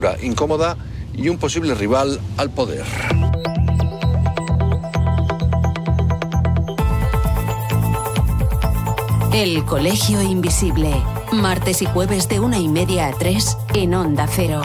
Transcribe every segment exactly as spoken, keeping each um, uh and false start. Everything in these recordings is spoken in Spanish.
incómoda y un posible rival al poder. El Colegio Invisible, martes y jueves de una y media a tres en Onda Cero.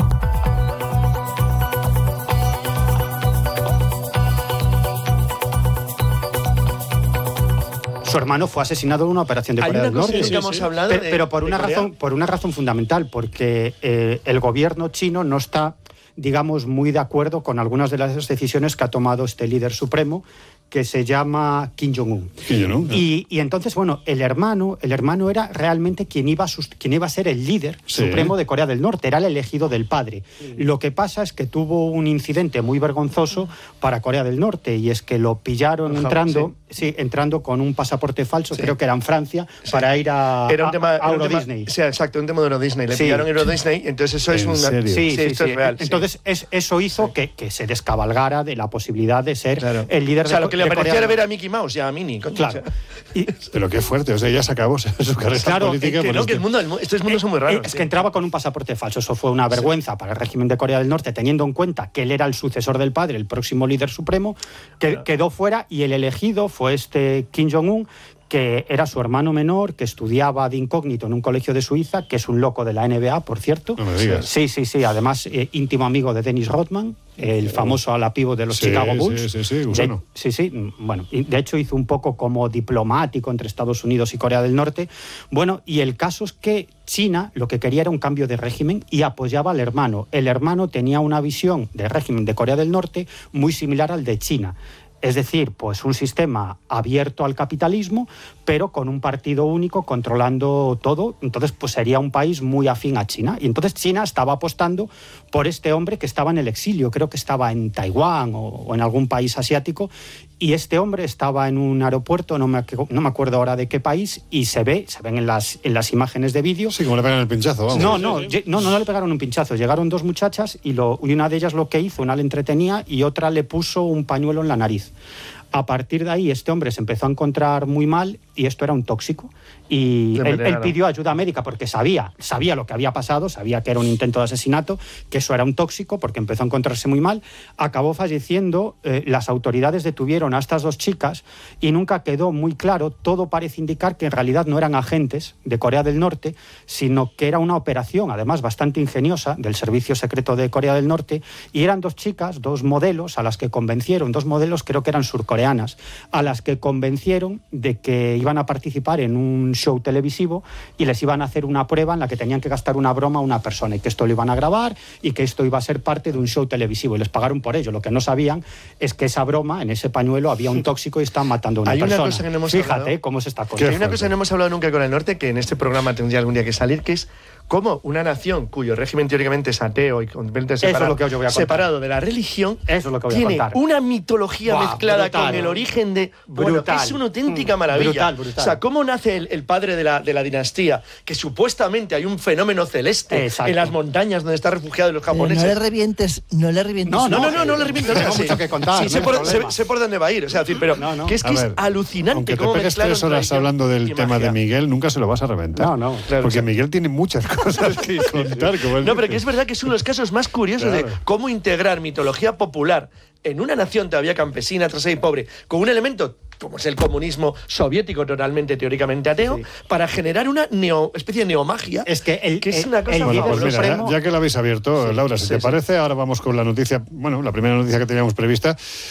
Su hermano fue asesinado en una operación de Corea del Norte. Sí, sí, sí. Hablado pero, de, pero por una de razón, por una razón fundamental, porque eh, el gobierno chino no está, digamos, muy de acuerdo con algunas de las decisiones que ha tomado este líder supremo, que se llama Kim Jong-un. Kim Jong-un. Y, y entonces, bueno, el hermano, el hermano era realmente quien iba a, sus, quien iba a ser el líder Sí. supremo de Corea del Norte, era el elegido del padre. Lo que pasa es que tuvo un incidente muy vergonzoso para Corea del Norte, y es que lo pillaron Ajá, entrando, sí. Sí, entrando con un pasaporte falso, Sí. creo que era en Francia, Sí. para ir a, Era un tema, a, a era un Euro tema- Disney. Sí, exacto, un tema de Euro Disney. Le Sí. pillaron Euro Disney, entonces eso es ¿En un... serio? Sí, Sí, sí, esto sí. es real, sí. Entonces es, eso hizo Sí. que, que se descabalgara de la posibilidad de ser Claro. el líder O sea, de lo que le de Corea apetecía era del ver a Mickey Mouse y a Minnie. Coño, Claro. o sea, Y, Pero qué fuerte, o sea, ya se acabó su carrera Claro, política. que por no, esto. que el mundo, el mu- estos mundos son muy raros. Eh, es sí. que entraba con un pasaporte falso. Eso fue una vergüenza para el régimen de Corea del Norte, teniendo en cuenta que él era el sucesor del padre, el próximo líder supremo, que Claro. quedó fuera, y el elegido fue este Kim Jong-un, que era su hermano menor, que estudiaba de incógnito en un colegio de Suiza, que es un loco de la N B A, por cierto. No me digas. Sí, sí, sí. Además, eh, íntimo amigo de Dennis Rodman, el famoso ala pívot de los Sí, Chicago sí, Bulls. sí, sí, De- gusano. sí, sí. Bueno, y de hecho hizo un poco como diplomático entre Estados Unidos y Corea del Norte. Bueno, y el caso es que China lo que quería era un cambio de régimen y apoyaba al hermano. El hermano tenía una visión de régimen de Corea del Norte muy similar al de China. Es decir, pues un sistema abierto al capitalismo, pero con un partido único controlando todo. Entonces, pues sería un país muy afín a China. Y entonces China estaba apostando por este hombre que estaba en el exilio. Creo que estaba en Taiwán o, o en algún país asiático. Y este hombre estaba en un aeropuerto, no me, no me acuerdo ahora de qué país, y se ve, se ven en las, en las imágenes de vídeo. Sí, como le pegan el pinchazo, vamos. No, no, lle- no, no, no le pegaron un pinchazo. Llegaron dos muchachas y, lo, y una de ellas lo que hizo, una le entretenía y otra le puso un pañuelo en la nariz. A partir de ahí, este hombre se empezó a encontrar muy mal y esto era un tóxico. Y Le él, él envenenaron. pidió ayuda médica porque sabía, sabía lo que había pasado, sabía que era un intento de asesinato, que eso era un tóxico porque empezó a encontrarse muy mal. Acabó falleciendo, eh, las autoridades detuvieron a estas dos chicas y nunca quedó muy claro. Todo parece indicar que en realidad no eran agentes de Corea del Norte, sino que era una operación, además bastante ingeniosa, del Servicio Secreto de Corea del Norte, y eran dos chicas, dos modelos, a las que convencieron, dos modelos creo que eran surcoreanas, a las que convencieron de que iban a participar en un show televisivo y les iban a hacer una prueba en la que tenían que gastar una broma a una persona y que esto lo iban a grabar y que esto iba a ser parte de un show televisivo y les pagaron por ello. Lo que no sabían es que esa broma, en ese pañuelo había un tóxico y estaban matando a una Hay una persona. cosa que no hemos Fíjate hablado. cómo es esta cosa. Qué Hay una fuerte. cosa que no hemos hablado nunca con el norte, que en este programa tendría algún día que salir, que es cómo una nación cuyo régimen teóricamente es ateo y completamente Eso es separado, lo que yo voy a contar. separado de la religión, Eso es lo que voy a tiene contar. una mitología Buah, mezclada brutal. con el origen de... Bueno, Brutal. es una auténtica Mm, maravilla. brutal, brutal. O sea, cómo nace el, el padre de la, de la dinastía, que supuestamente hay un fenómeno celeste Exacto. en las montañas donde está refugiado los Pero japoneses. no le revientes, no le revientes. No, No, no, no, no le reviento. Tengo o sea, mucho que contar, Sí, no sé, hay por, sé, problema. sé por dónde va a ir. O sea, decir, pero No, no. que es que A es ver, alucinante aunque te cómo pegues mezclaron tres horas tradición hablando del y tema de magia. Miguel, nunca se lo vas a reventar. No, no. Claro, Porque sí. Miguel tiene muchas cosas que contar. Como él No, pero dice. que es verdad que es uno de los casos más curiosos Claro. de cómo integrar mitología popular en una nación todavía campesina, trasera y pobre, con un elemento como es el comunismo soviético, totalmente teóricamente ateo, Sí. para generar una neo, especie de neomagia. Es que el, que es el- una cosa el Bueno, líder pues mira, supremo- ya, ya que lo habéis abierto, Sí, Laura, si sí, te sí. parece, ahora vamos con la noticia, bueno, la primera noticia que teníamos prevista,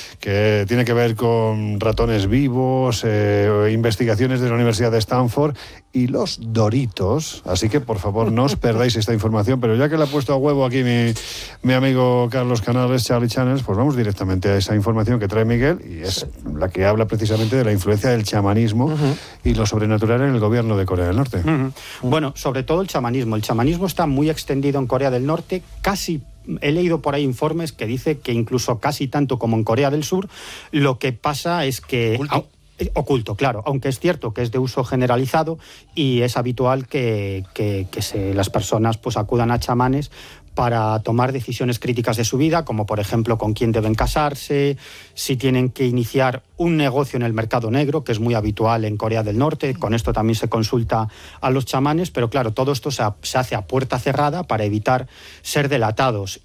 que tiene que ver con ratones vivos, eh, investigaciones de la Universidad de Stanford y los Doritos. Así que, por favor, no os perdáis esta información, pero ya que le ha puesto a huevo aquí mi, mi amigo Carlos Canales, Charlie Channels, pues vamos directamente a esa información que trae Miguel, y es la que habla precisamente de la influencia del chamanismo Ujú. y lo sobrenatural en el gobierno de Corea del Norte. Ujú. Bueno, sobre todo el chamanismo. El chamanismo está muy extendido en Corea del Norte, casi... He leído por ahí informes que dice que incluso casi tanto como en Corea del Sur. Lo que pasa es que... ¿Oculto? au- eh, Oculto, claro, aunque es cierto que es de uso generalizado y es habitual que, que- que se, las personas pues acudan a chamanes para tomar decisiones críticas de su vida, como por ejemplo con quién deben casarse, si tienen que iniciar un negocio en el mercado negro, que es muy habitual en Corea del Norte. Con esto también se consulta a los chamanes, pero claro, todo esto se, se hace a puerta cerrada para evitar ser delatados.